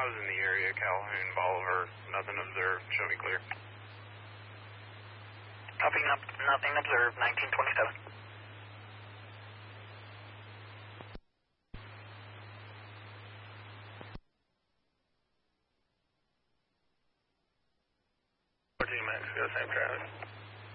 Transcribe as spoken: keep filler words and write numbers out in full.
was in the area, Calhoun, Bolivar, nothing observed, show me clear. Copy, no, nothing observed, nineteen twenty-seven. fourteen Max, go same traffic.